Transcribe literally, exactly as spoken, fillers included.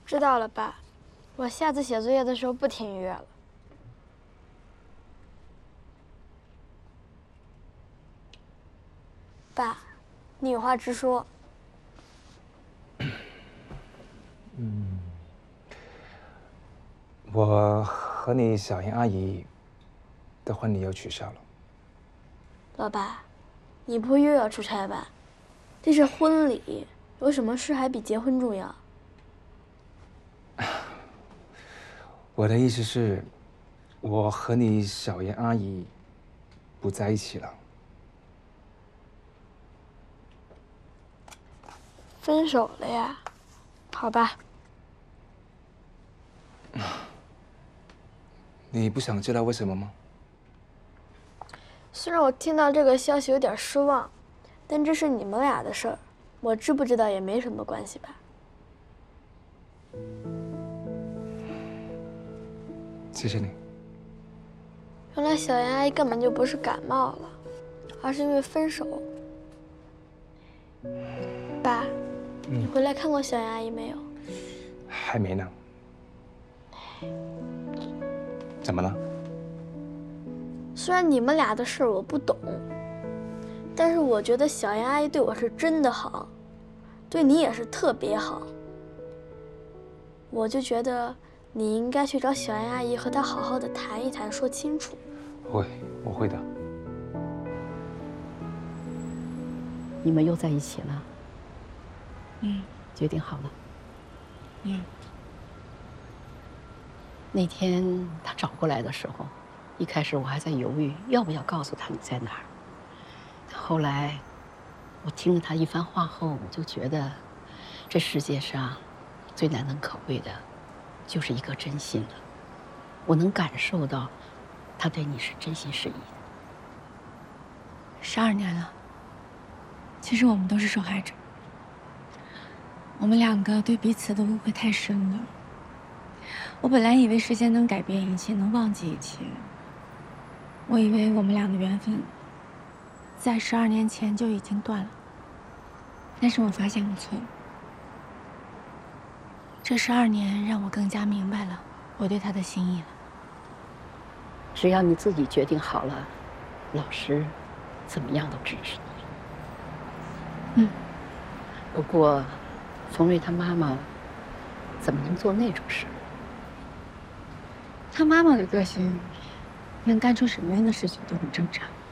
知道了，爸。我下次写作业的时候不听音乐了。爸，你有话直说。 嗯，我和你小英阿姨的婚礼又取消了。 老爸，你不会又要出差吧？这是婚礼，有什么事还比结婚重要？ 我的意思是，我和你小英阿姨不在一起了。 分手了呀？好吧。 你不想知道为什么吗？ 虽然我听到这个消息有点失望，但这是你们俩的事儿，我知不知道也没什么关系吧。 谢谢你。 原来小妍阿姨根本就不是感冒了，而是因为分手。爸， 嗯、 你回来看过小妍阿姨没有？ 还没呢。怎么了？ 虽然你们俩的事我不懂，但是我觉得小妍阿姨对我是真的好，对你也是特别好。我就觉得你应该去找小妍阿姨和她好好的谈一谈，说清楚。 会，我会的。 你们又在一起了？ 嗯， 决定好了。 嗯。 那天他找过来的时候，一开始我还在犹豫要不要告诉他你在哪儿。后来，我听了他一番话后，我就觉得，这世界上最难能可贵的，就是一颗真心了。我能感受到，他对你是真心实意的。 十二年了，其实我们都是受害者。我们两个对彼此的误会太深了。我本来以为时间能改变一切，能忘记一切。我以为我们俩的缘分在十二年前就已经断了，但是我发现我错了。这十二年让我更加明白了我对他的心意了。 只要你自己决定好了，老师怎么样都支持你。嗯。 不过，冯瑞他妈妈怎么能做那种事？ 他妈妈的个性，能干出什么样的事情都很正常。